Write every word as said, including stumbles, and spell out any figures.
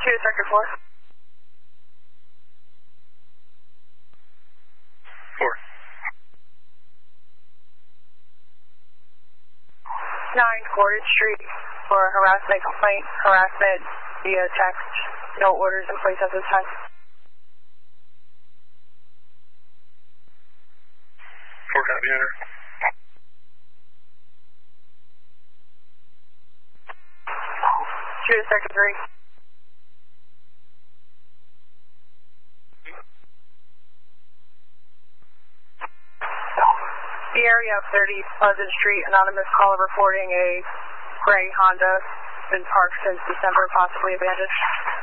Two to sector four. Four. Nine Gordon Street for harassment complaint, harassment via text. No orders in place at this time. Four copy, enter. Two to sector three. The area of thirty Pleasant Street, anonymous caller reporting a gray Honda been parked since December, possibly abandoned.